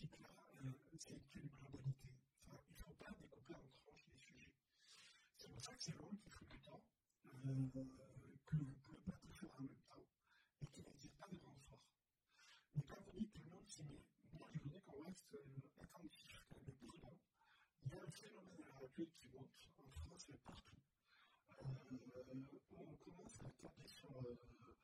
politique-là, c'est une globalité. Enfin, il ne faut pas découper en tranches les sujets. C'est pour ça que c'est long, qu'il faut du temps, que vous ne pouvez pas tout faire en même temps, et qu'il n'existe pas de renfort. Mais quand vous dites que tout le monde s'y met, moi je voudrais qu'on reste attentif, quand même prudent. Il y a un phénomène à l'heure actuelle qui monte en France et partout. On commence à taper sur le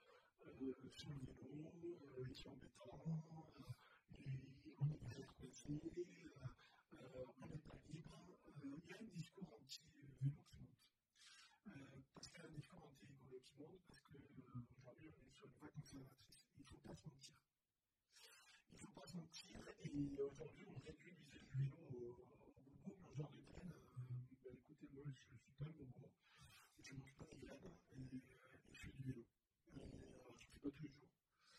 vélo, les gens embêtants, on est des coincés, on n'est pas libre. Il y a un discours anti-vélo qui monte. Parce qu'il y a un discours anti-écolo qui monte, parce qu'aujourd'hui on est sur une voie conservatrice. Il ne faut pas se mentir. Il ne faut pas se mentir, et aujourd'hui on réduit l'usage du vélo au bobo, au genre de traîne. Écoutez, moi je suis pas un bobo, je ne mange pas de graines et je fais du vélo. Je ne fais pas tous les jours.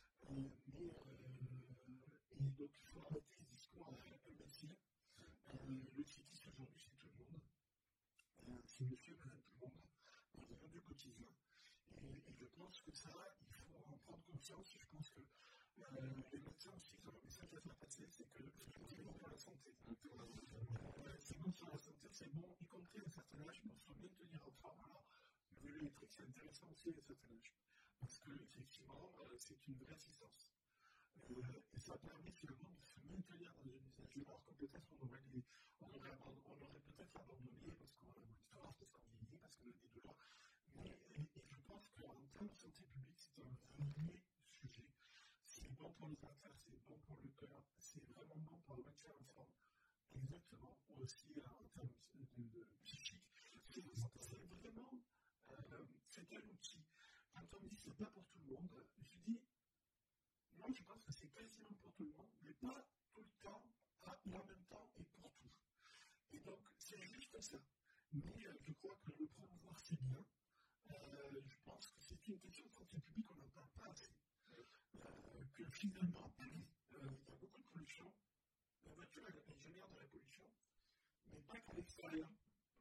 Et donc il faut arrêter les discours imbéciles. Le cycliste aujourd'hui c'est tout le monde. C'est monsieur, madame tout le monde. On revient du quotidien. Et je pense que ça, il faut en prendre conscience. Je pense que les médecins aussi, ils ont un message à faire passer, c'est que c'est bon pour la santé. C'est bon sur la santé, c'est bon, y compris à un certain âge, pour se maintenir en forme. Alors, le vélo électrique, c'est intéressant aussi à un certain âge. Parce que, effectivement, c'est une vraie assistance. Et ça permet finalement de se maintenir dans une usage, alors que peut-être on aurait peut-être abandonné parce qu'on a moins de force, parce qu'on vieillit, parce qu'on a des douleurs. Et je pense qu'en termes de santé publique, c'est un vrai sujet. C'est bon pour les artères, c'est bon pour le cœur, c'est vraiment bon pour le maintien en forme. Exactement, aussi en termes de psychique. C'est vraiment, c'est un outil. Quand on me dit que c'est pas pour tout le monde, je dis, moi, je pense que c'est quasiment pour tout le monde, mais pas tout le temps, et en même temps, et pour tout. Et donc, c'est juste ça. Mais je crois que le promouvoir, c'est bien. Je pense que c'est une question de santé publique, on n'en parle pas assez. Que finalement, il y a beaucoup de pollution. La voiture, elle génère de la pollution, mais pas qu'à l'extérieur.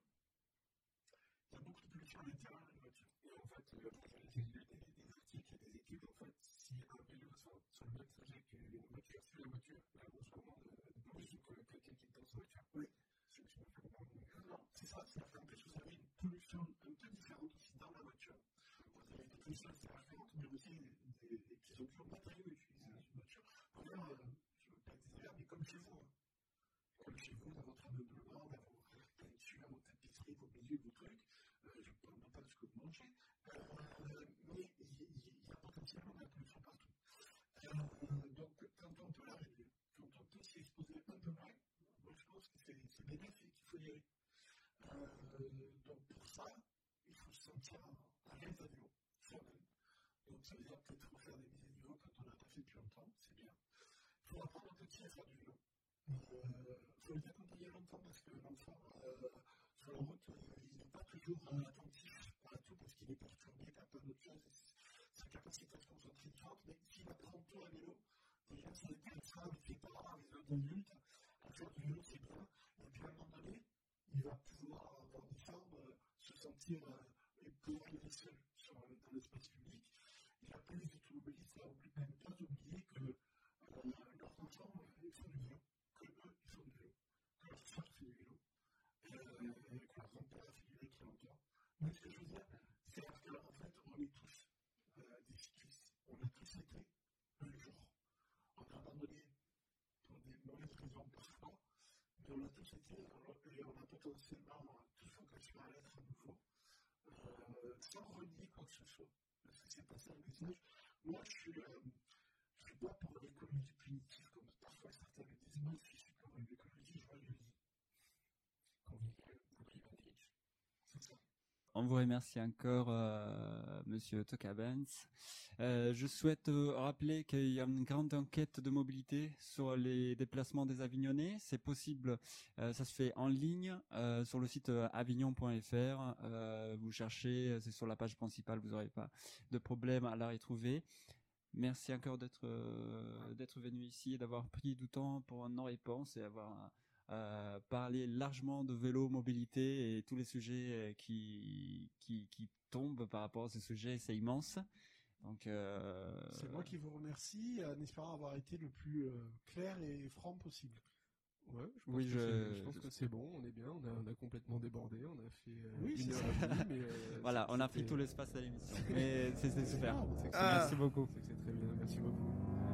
Il y a beaucoup de pollution à l'intérieur d'une voiture. Et en fait, j'ai lu des articles et des études, en fait, si un vélo sur le même trajet qu'une voiture sur la voiture, il y a moins de pollution que quelqu'un qui est dans sa voiture. Oui, je me fais comprendre. Non, c'est ça, en plus, vous avez une pollution un peu différente aussi dans la voiture. Vous avez des pollutions différentes, mais aussi qui sont toujours matériaux utilisés dans une voiture. D'ailleurs, je ne veux pas être désagréable, mais comme chez vous. Comme chez vous, dans votre ameublement, dans vos peintures, vos tapisseries, vos bijoux, vos trucs. Je ne parle pas de ce que vous mangez. Mais il y a potentiellement de la pollution partout. Donc, quand on peut la réduire, quand on peut s'y exposer un peu moins, moi je pense que c'est bénéfique, il faut y aller. Donc, pour ça, il faut se sentir à l'aise à vélo, soi-même. Donc, ça veut dire peut-être faire des mises à niveau quand on n'a pas fait depuis longtemps, c'est bien. Il faut apprendre un petit à faire du vélo. Il faut les accompagner longtemps parce que l'enfant, sur la route, il n'est pas toujours attentif à tout parce qu'il est perturbé par plein d'autres choses. Sa capacité à se concentrer différente, mais s'il apprend tout à vélo, déjà s'il était avec ses parents, avec les autres adultes, à faire du vélo, c'est bien. Et puis à un moment donné, il va pouvoir avoir des jambes, se sentir et pouvoir aller seul dans l'espace public. Et la police automobiliste a même pas oublié que leurs enfants font du vélo. Que eux, ils font du vélo, que leur soeur fait du vélo, que leur grand-père a fait du vélo très longtemps. Mais ce que je veux dire, c'est qu'en fait, on est tous des cyclistes. On a tous été un jour. On a abandonné pour des mauvaises raisons parfois, mais on a tous été et on a potentiellement tous vocation à l'être à nouveau, sans renier quoi que ce soit. Parce que c'est pas ça le message. Moi, je suis pas pour l'écologie punitive, comme parfois certains le disent. Moi, je suis pour l'écologie joyeuse. Conviviale, privative. C'est ça. On vous remercie encore, Monsieur Tokabens. Je souhaite rappeler qu'il y a une grande enquête de mobilité sur les déplacements des Avignonnais. C'est possible, ça se fait en ligne sur le site avignon.fr. Vous cherchez, c'est sur la page principale, vous n'aurez pas de problème à la retrouver. Merci encore d'être venu ici et d'avoir pris du temps pour nos réponses et avoir parlé largement de vélo, mobilité et tous les sujets qui tombent par rapport à ces sujets, c'est immense. Donc, c'est moi qui vous remercie, en espérant avoir été le plus clair et franc possible. Ouais, je pense que c'est bon, on est bien, on a complètement débordé, on a fait une heure et demie, mais voilà, on a pris tout l'espace à l'émission. Mais c'est super. Merci Merci beaucoup. C'est très bien, merci beaucoup.